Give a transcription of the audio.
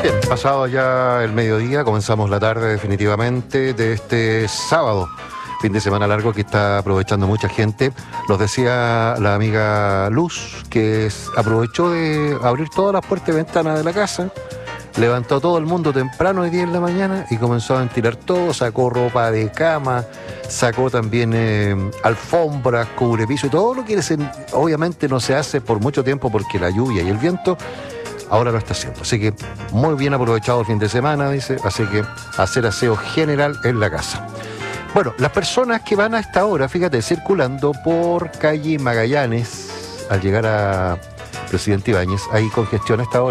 Bien, pasado ya el mediodía, comenzamos la tarde definitivamente de este sábado, fin de semana largo que está aprovechando mucha gente. Nos decía la amiga Luz que aprovechó de abrir todas las puertas y ventanas de la casa, levantó a todo el mundo temprano hoy día en la mañana y comenzó a ventilar todo, sacó ropa de cama, sacó también alfombras, cubrepiso y todo lo que obviamente no se hace por mucho tiempo porque la lluvia y el viento ahora lo está haciendo. Así que muy bien aprovechado el fin de semana, dice, así que hacer aseo general en la casa. Bueno, las personas que van a esta hora, fíjate, circulando por calle Magallanes, al llegar a Presidente Ibáñez, hay congestión a esta hora.